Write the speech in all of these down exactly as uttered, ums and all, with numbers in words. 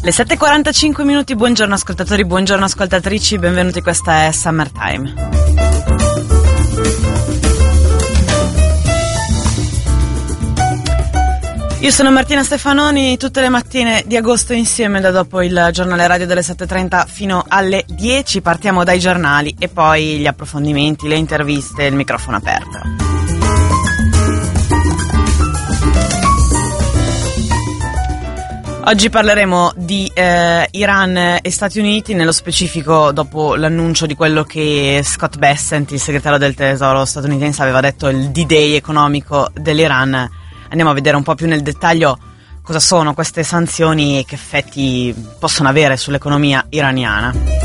Le sette e quarantacinque minuti, buongiorno ascoltatori, buongiorno ascoltatrici, benvenuti, questa è Summertime. Io sono Martina Stefanoni, tutte le mattine di agosto insieme da dopo il giornale radio delle sette e trenta fino alle dieci, partiamo dai giornali e poi gli approfondimenti, le interviste, il microfono aperto. Oggi parleremo di eh, Iran e Stati Uniti, nello specifico dopo l'annuncio di quello che Scott Bessent, il segretario del Tesoro statunitense, aveva detto il D-Day economico dell'Iran. Andiamo a vedere un po' più nel dettaglio cosa sono queste sanzioni e che effetti possono avere sull'economia iraniana.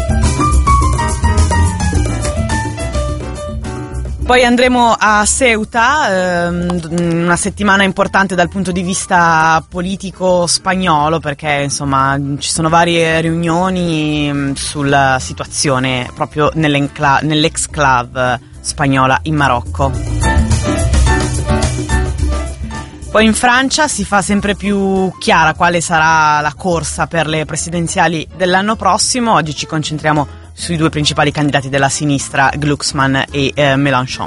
Poi andremo a Ceuta, ehm, una settimana importante dal punto di vista politico spagnolo, perché insomma ci sono varie riunioni sulla situazione proprio nell'exclave spagnola in Marocco. Poi in Francia si fa sempre più chiara quale sarà la corsa per le presidenziali dell'anno prossimo. Oggi ci concentriamo sui due principali candidati della sinistra, Glucksmann e eh, Mélenchon.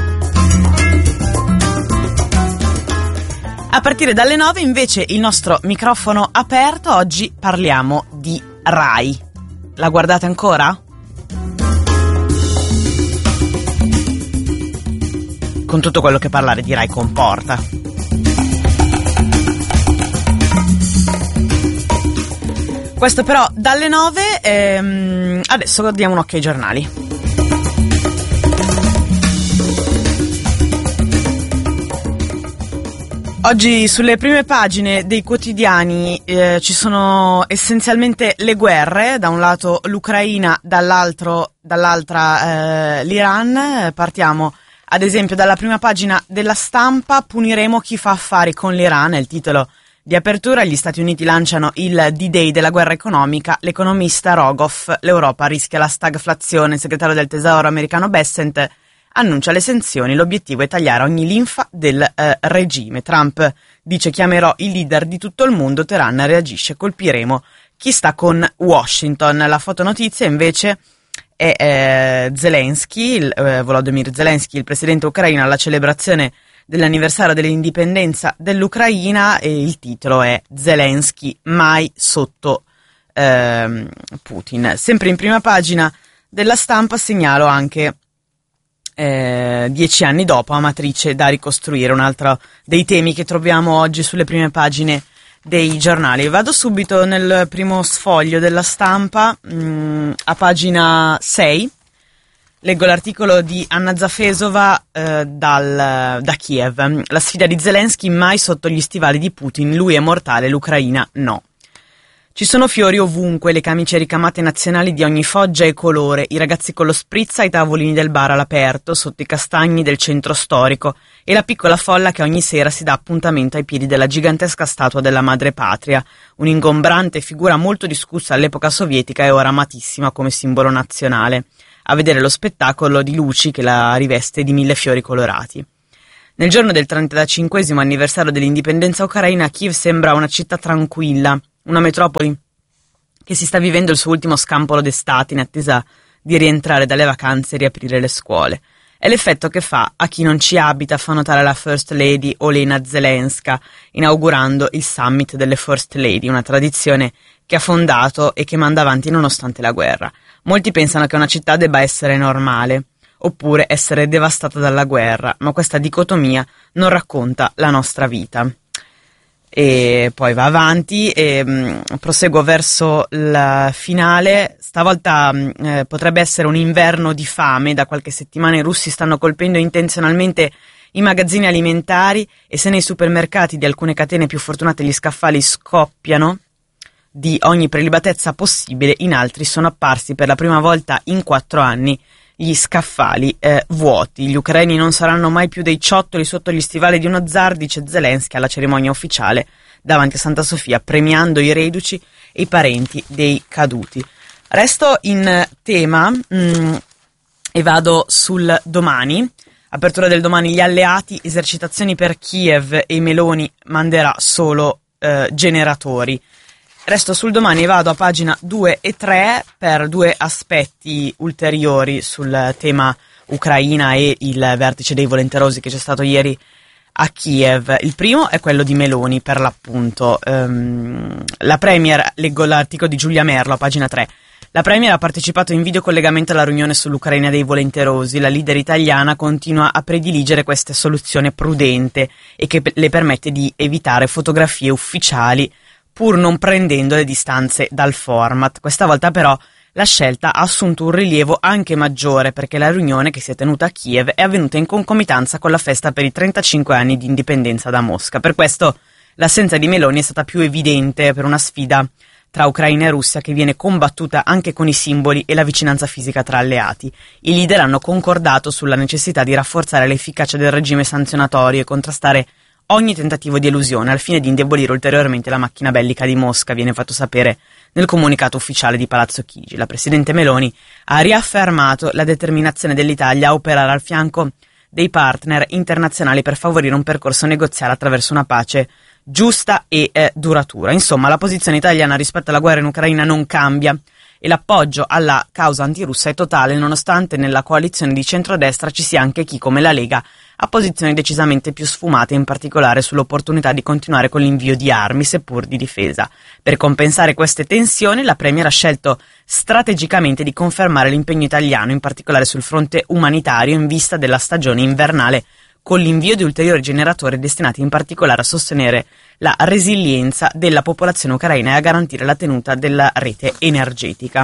A partire dalle nove invece il nostro microfono aperto. Oggi parliamo di Rai. La guardate ancora? Con tutto quello che parlare di Rai comporta. Questo però dalle nove, ehm, adesso diamo un occhio ai giornali. Oggi sulle prime pagine dei quotidiani eh, ci sono essenzialmente le guerre, da un lato l'Ucraina, dall'altro, dall'altra eh, l'Iran. Partiamo ad esempio dalla prima pagina della Stampa: puniremo chi fa affari con l'Iran, è il titolo di apertura. Gli Stati Uniti lanciano il D-Day della guerra economica, l'economista Rogoff, l'Europa rischia la stagflazione, il segretario del Tesoro americano Bessent annuncia le sanzioni, l'obiettivo è tagliare ogni linfa del eh, regime. Trump dice chiamerò i leader di tutto il mondo, Teheran reagisce, colpiremo chi sta con Washington. La fotonotizia invece è eh, Zelensky, il, eh, Volodymyr Zelensky, il presidente ucraino, alla celebrazione dell'anniversario dell'indipendenza dell'Ucraina, e il titolo è Zelensky mai sotto eh, Putin. Sempre in prima pagina della Stampa segnalo anche eh, dieci anni dopo, Amatrice da ricostruire, un altro dei temi che troviamo oggi sulle prime pagine dei giornali. Vado subito nel primo sfoglio della Stampa, mh, a pagina sei. Leggo l'articolo di Anna Zafesova eh, dal, da Kiev. La sfida di Zelensky mai sotto gli stivali di Putin, lui è mortale, l'Ucraina no. Ci sono fiori ovunque, le camicie ricamate nazionali di ogni foggia e colore, i ragazzi con lo spritz ai tavolini del bar all'aperto, sotto i castagni del centro storico, e la piccola folla che ogni sera si dà appuntamento ai piedi della gigantesca statua della madre patria, un'ingombrante figura molto discussa all'epoca sovietica e ora amatissima come simbolo nazionale, a vedere lo spettacolo di luci che la riveste di mille fiori colorati. Nel giorno del trentacinquesimo anniversario dell'indipendenza ucraina, Kiev sembra una città tranquilla, una metropoli che si sta vivendo il suo ultimo scampolo d'estate in attesa di rientrare dalle vacanze e riaprire le scuole. È l'effetto che fa a chi non ci abita, fa notare la First Lady Olena Zelenska, inaugurando il Summit delle First Lady, una tradizione che ha fondato e che manda avanti nonostante la guerra. Molti pensano che una città debba essere normale, oppure essere devastata dalla guerra, ma questa dicotomia non racconta la nostra vita. E poi va avanti e mh, proseguo verso il finale. Stavolta mh, eh, potrebbe essere un inverno di fame. Da qualche settimana i russi stanno colpendo intenzionalmente i magazzini alimentari, e se nei supermercati di alcune catene più fortunate gli scaffali scoppiano di ogni prelibatezza possibile, in altri sono apparsi per la prima volta in quattro anni gli scaffali eh, vuoti. Gli ucraini non saranno mai più dei ciottoli sotto gli stivali di uno zar, dice Zelensky alla cerimonia ufficiale davanti a Santa Sofia, premiando i reduci e i parenti dei caduti. Resto in tema mh, e vado sul Domani. Apertura del Domani: gli alleati, esercitazioni per Kiev, e Meloni manderà solo eh, generatori. Resto sul Domani e vado a pagina due e tre per due aspetti ulteriori sul tema Ucraina e il vertice dei volenterosi che c'è stato ieri a Kiev. Il primo è quello di Meloni, per l'appunto. Um, la Premier, leggo l'articolo di Giulia Merlo a pagina tre. La Premier ha partecipato in videocollegamento alla riunione sull'Ucraina dei volenterosi. La leader italiana continua a prediligere questa soluzione prudente e che le permette di evitare fotografie ufficiali pur non prendendo le distanze dal format. Questa volta però la scelta ha assunto un rilievo anche maggiore perché la riunione che si è tenuta a Kiev è avvenuta in concomitanza con la festa per i trentacinque anni di indipendenza da Mosca. Per questo l'assenza di Meloni è stata più evidente per una sfida tra Ucraina e Russia che viene combattuta anche con i simboli e la vicinanza fisica tra alleati. I leader hanno concordato sulla necessità di rafforzare l'efficacia del regime sanzionatorio e contrastare ogni tentativo di elusione al fine di indebolire ulteriormente la macchina bellica di Mosca, viene fatto sapere nel comunicato ufficiale di Palazzo Chigi. La presidente Meloni ha riaffermato la determinazione dell'Italia a operare al fianco dei partner internazionali per favorire un percorso negoziale attraverso una pace giusta e eh, duratura. Insomma, la posizione italiana rispetto alla guerra in Ucraina non cambia e l'appoggio alla causa antirussa è totale, nonostante nella coalizione di centrodestra ci sia anche chi, come la Lega, ha posizioni decisamente più sfumate, in particolare sull'opportunità di continuare con l'invio di armi, seppur di difesa. Per compensare queste tensioni, la Premier ha scelto strategicamente di confermare l'impegno italiano, in particolare sul fronte umanitario, in vista della stagione invernale, con l'invio di ulteriori generatori destinati in particolare a sostenere la resilienza della popolazione ucraina e a garantire la tenuta della rete energetica.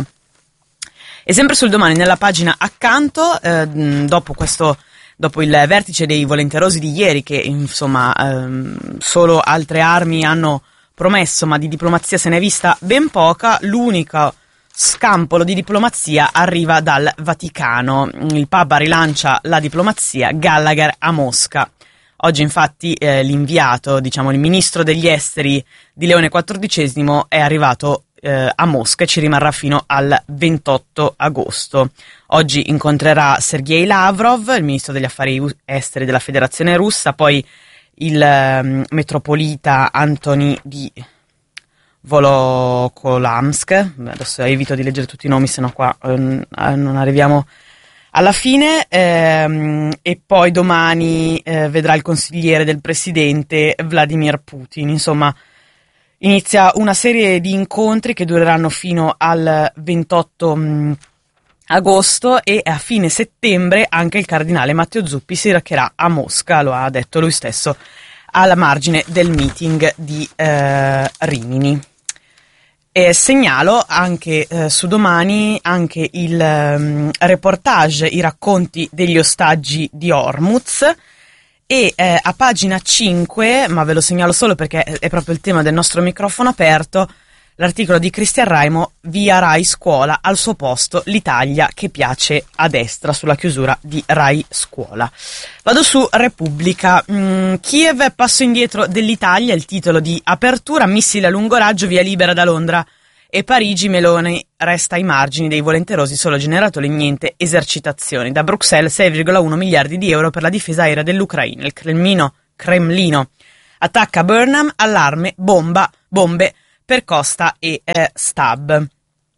E sempre sul Domani, nella pagina accanto, eh, dopo questo dopo il vertice dei volenterosi di ieri, che insomma ehm, solo altre armi hanno promesso, ma di diplomazia se n'è vista ben poca, l'unico scampolo di diplomazia arriva dal Vaticano. Il Papa rilancia la diplomazia, Gallagher a Mosca. Oggi infatti eh, l'inviato, diciamo il ministro degli esteri di Leone quattordicesimo è arrivato eh, a Mosca e ci rimarrà fino al ventotto agosto. Oggi incontrerà Sergei Lavrov, il ministro degli affari esteri della Federazione Russa, poi il eh, metropolita Antoni di Volokolamsk. Adesso evito di leggere tutti i nomi, sennò qua eh, non arriviamo alla fine, ehm, e poi domani eh, vedrà il consigliere del presidente Vladimir Putin. Insomma, inizia una serie di incontri che dureranno fino al ventotto mh, agosto e a fine settembre anche il cardinale Matteo Zuppi si recherà a Mosca, lo ha detto lui stesso, alla margine del meeting di eh, Rimini. E segnalo anche eh, su Domani anche il um, reportage, i racconti degli ostaggi di Hormuz e eh, a pagina cinque, ma ve lo segnalo solo perché è proprio il tema del nostro microfono aperto, l'articolo di Cristian Raimo, via Rai Scuola, al suo posto l'Italia che piace a destra, sulla chiusura di Rai Scuola. Vado su Repubblica. Mm, Kiev, passo indietro dell'Italia, il titolo di apertura, missili a lungo raggio, via libera da Londra e Parigi, Meloni resta ai margini dei volenterosi, solo generatori, niente esercitazioni. Da Bruxelles sei virgola uno miliardi di euro per la difesa aerea dell'Ucraina. Il Cremlino, Cremlino attacca Burnham, allarme, bomba, bombe per Costa e eh, Stab.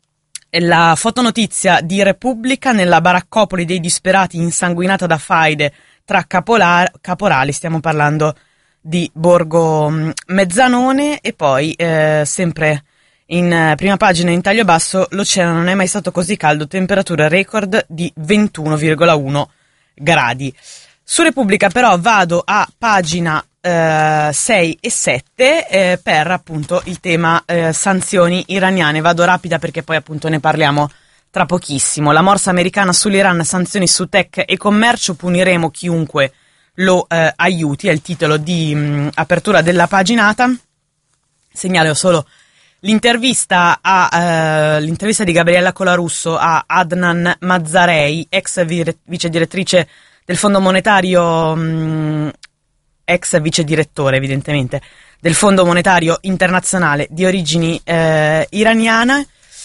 La fotonotizia di Repubblica, nella baraccopoli dei disperati insanguinata da faide tra capola- caporali, stiamo parlando di Borgo mh, Mezzanone, e poi eh, sempre in eh, prima pagina in taglio basso, l'oceano non è mai stato così caldo, temperatura record di ventuno virgola uno gradi. Su Repubblica però vado a pagina Uh, sei e sette eh, per appunto il tema eh, sanzioni iraniane. Vado rapida perché poi appunto ne parliamo tra pochissimo. La morsa americana sull'Iran, sanzioni su tech e commercio, puniremo chiunque lo eh, aiuti, è il titolo di mh, apertura della paginata. Segnalo solo l'intervista a uh, l'intervista di Gabriella Colarusso a Adnan Mazzarei, ex vi- vice direttrice del Fondo Monetario mh, ex vice direttore evidentemente del Fondo Monetario Internazionale di origini eh, iraniana.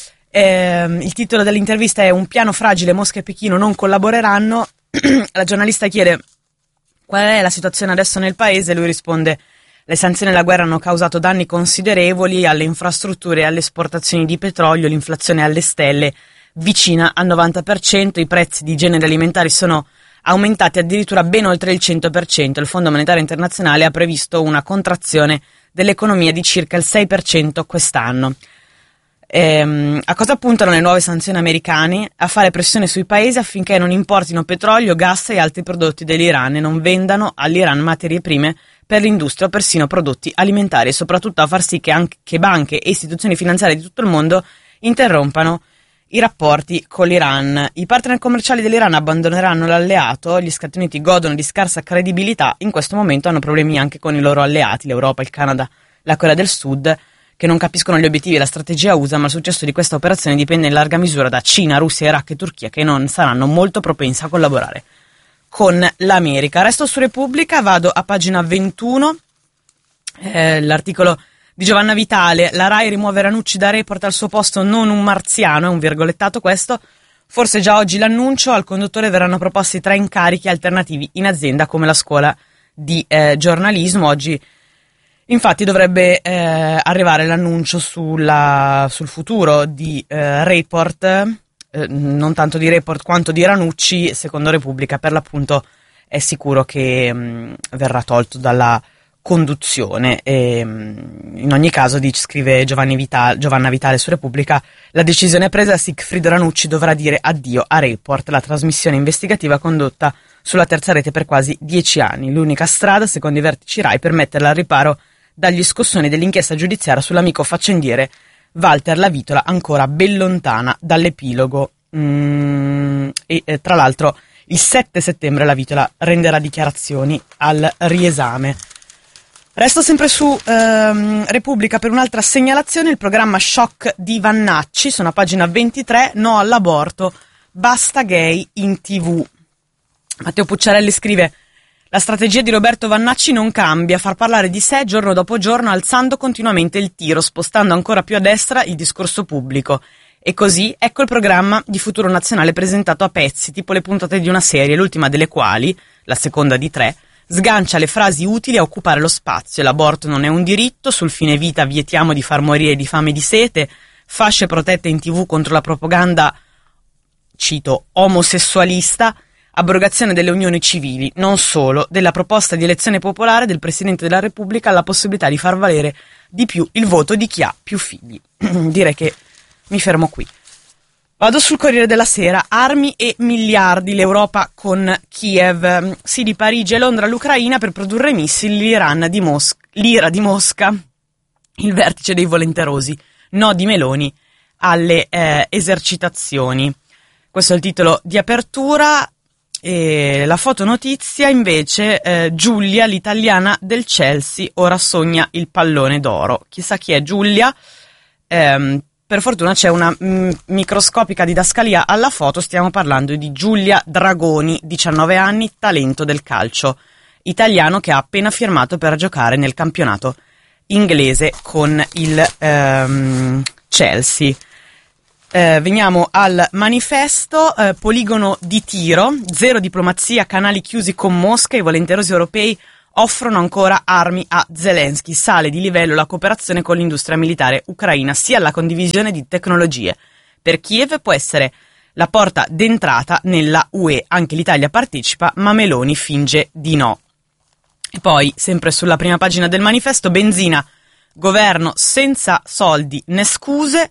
Eh, il titolo dell'intervista è "Un piano fragile, Mosca e Pechino non collaboreranno". La giornalista chiede qual è la situazione adesso nel paese, lui risponde: Le sanzioni e la guerra hanno causato danni considerevoli alle infrastrutture e alle esportazioni di petrolio, l'inflazione è alle stelle, vicina al novanta per cento, i prezzi di generi alimentari sono aumentati addirittura ben oltre il cento per cento. Il Fondo Monetario Internazionale ha previsto una contrazione dell'economia di circa il sei per cento quest'anno. Ehm, a cosa puntano le nuove sanzioni americane? A fare pressione sui paesi affinché non importino petrolio, gas e altri prodotti dell'Iran e non vendano all'Iran materie prime per l'industria o persino prodotti alimentari, e soprattutto a far sì che anche che banche e istituzioni finanziarie di tutto il mondo interrompano i rapporti con l'Iran. I partner commerciali dell'Iran abbandoneranno l'alleato, gli Stati Uniti godono di scarsa credibilità, in questo momento hanno problemi anche con i loro alleati, l'Europa, il Canada, la Corea del Sud, che non capiscono gli obiettivi e la strategia U S A, ma il successo di questa operazione dipende in larga misura da Cina, Russia, Iraq e Turchia, che non saranno molto propense a collaborare con l'America. Resto su Repubblica, vado a pagina ventuno, eh, l'articolo di Giovanna Vitale, la Rai rimuove Ranucci da Report, al suo posto non un marziano, è un virgolettato questo, forse già oggi l'annuncio, al conduttore verranno proposti tre incarichi alternativi in azienda come la scuola di eh, giornalismo. Oggi infatti dovrebbe eh, arrivare l'annuncio sulla, sul futuro di eh, Report, eh, non tanto di Report quanto di Ranucci. Secondo Repubblica per l'appunto è sicuro che mh, verrà tolto dalla conduzione e mh, in ogni caso, dice, scrive Giovanni Vitale, Giovanna Vitale su Repubblica, la decisione presa, Siegfried Ranucci dovrà dire addio a Report, la trasmissione investigativa condotta sulla terza rete per quasi dieci anni, l'unica strada secondo i vertici Rai per metterla al riparo dagli scossoni dell'inchiesta giudiziaria sull'amico faccendiere Walter Lavitola, ancora ben lontana dall'epilogo. Mm, e eh, tra l'altro il sette settembre Lavitola renderà dichiarazioni al riesame. Resto sempre su ehm, Repubblica per un'altra segnalazione, il programma Shock di Vannacci, sono a pagina ventitré, no all'aborto, basta gay in tv. Matteo Pucciarelli scrive: la strategia di Roberto Vannacci non cambia, far parlare di sé giorno dopo giorno, alzando continuamente il tiro, spostando ancora più a destra il discorso pubblico. E così ecco il programma di Futuro Nazionale presentato a pezzi, tipo le puntate di una serie, l'ultima delle quali, la seconda di tre, sgancia le frasi utili a occupare lo spazio. L'aborto non è un diritto, sul fine vita vietiamo di far morire di fame e di sete, fasce protette in tv contro la propaganda, cito, omosessualista, abrogazione delle unioni civili, non solo, della proposta di elezione popolare del Presidente della Repubblica alla possibilità di far valere di più il voto di chi ha più figli. Direi che mi fermo qui. Vado sul Corriere della Sera, armi e miliardi, l'Europa con Kiev, sì di Parigi e Londra all'Ucraina per produrre missili, l'Iran di Mos- l'Ira di Mosca, il vertice dei volenterosi, no di Meloni alle eh, esercitazioni. Questo è il titolo di apertura. E la fotonotizia invece, eh, Giulia, l'italiana del Chelsea, ora sogna il pallone d'oro. Chissà chi è Giulia, ehm, per fortuna c'è una m- microscopica didascalia alla foto, stiamo parlando di Giulia Dragoni, diciannove anni, talento del calcio italiano che ha appena firmato per giocare nel campionato inglese con il ehm, Chelsea. Eh, veniamo al manifesto, eh, poligono di tiro, zero diplomazia, canali chiusi con Mosca, i volenterosi europei offrono ancora armi a Zelensky, sale di livello la cooperazione con l'industria militare ucraina, sia la condivisione di tecnologie. Per Kiev può essere la porta d'entrata nella U E, anche l'Italia partecipa, ma Meloni finge di no. E poi, sempre sulla prima pagina del manifesto, benzina, governo senza soldi né scuse,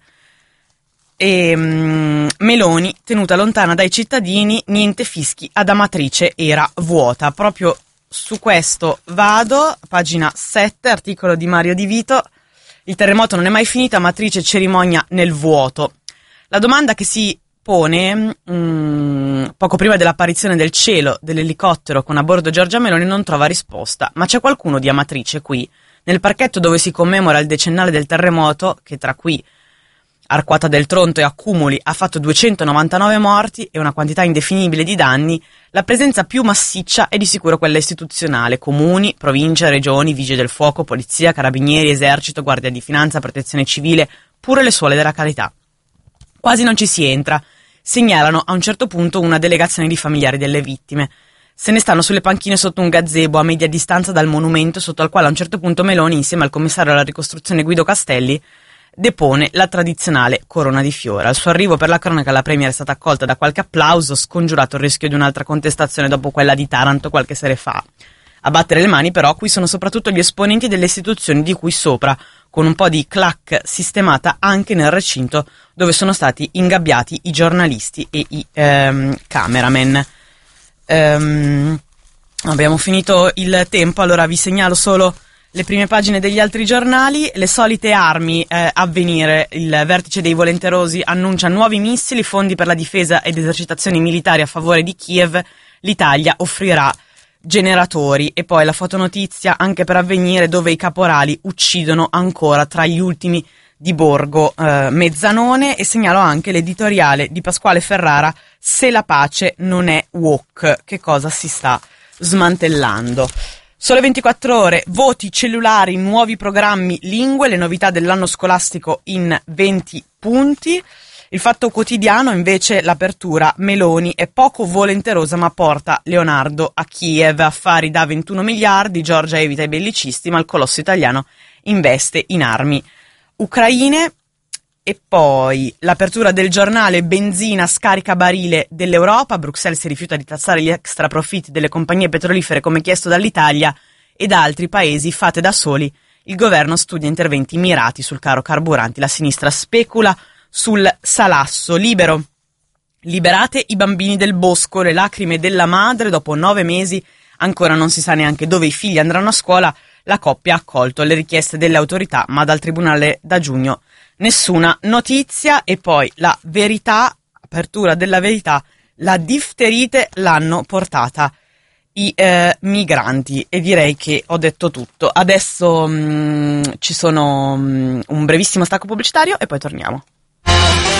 e um, Meloni tenuta lontana dai cittadini, niente fischi ad Amatrice era vuota. Proprio su questo vado, pagina sette, articolo di Mario Di Vito, il terremoto non è mai finito, Amatrice cerimonia nel vuoto. La domanda che si pone um, poco prima dell'apparizione del cielo dell'elicottero con a bordo Giorgia Meloni non trova risposta. Ma c'è qualcuno di Amatrice qui, nel parchetto dove si commemora il decennale del terremoto, che tra qui Arquata del Tronto e Accumuli ha fatto duecentonovantanove morti e una quantità indefinibile di danni, la presenza più massiccia è di sicuro quella istituzionale, comuni, province, regioni, vigili del fuoco, polizia, carabinieri, esercito, guardia di finanza, protezione civile, pure le suole della carità. Quasi non ci si entra, segnalano a un certo punto una delegazione di familiari delle vittime. se ne stanno sulle panchine sotto un gazebo a media distanza dal monumento, sotto al quale a un certo punto Meloni, insieme al commissario alla ricostruzione Guido Castelli, depone la tradizionale corona di fiore. Al suo arrivo, per la cronaca, la premier è stata accolta da qualche applauso, scongiurato il rischio di un'altra contestazione dopo quella di Taranto qualche sera fa. A battere le mani, però, qui sono soprattutto gli esponenti delle istituzioni di cui sopra, con un po' di clac sistemata anche nel recinto dove sono stati ingabbiati i giornalisti e i ehm, cameraman. Um, abbiamo finito il tempo, allora vi segnalo solo le prime pagine degli altri giornali. Le solite armi, eh, Avvenire, il vertice dei volenterosi annuncia nuovi missili, fondi per la difesa ed esercitazioni militari a favore di Kiev, l'Italia offrirà generatori. E poi la fotonotizia anche per Avvenire, dove i caporali uccidono ancora tra gli ultimi di Borgo eh, Mezzanone. E segnalo anche l'editoriale di Pasquale Ferrara, Se la pace non è woke, che cosa si sta smantellando. Sole ventiquattro ore, voti cellulari, nuovi programmi, lingue, le novità dell'anno scolastico in venti punti. Il Fatto Quotidiano invece, l'apertura, Meloni è poco volenterosa ma porta Leonardo a Kiev, affari da ventuno miliardi, Giorgia evita i bellicisti ma il colosso italiano investe in armi ucraine. E poi l'apertura del giornale, benzina scarica barile dell'Europa, Bruxelles si rifiuta di tassare gli extra profitti delle compagnie petrolifere come chiesto dall'Italia e da altri paesi, fate da soli, il governo studia interventi mirati sul caro carburanti, la sinistra specula sul salasso. Libero, liberate i bambini del bosco, le lacrime della madre, dopo nove mesi ancora non si sa neanche dove i figli andranno a scuola, la coppia ha accolto le richieste delle autorità ma dal tribunale da giugno nessuna notizia. E poi la Verità, apertura della Verità, la difterite l'hanno portata i eh, migranti, e direi che ho detto tutto. Adesso mh, ci sono mh, un brevissimo stacco pubblicitario e poi torniamo.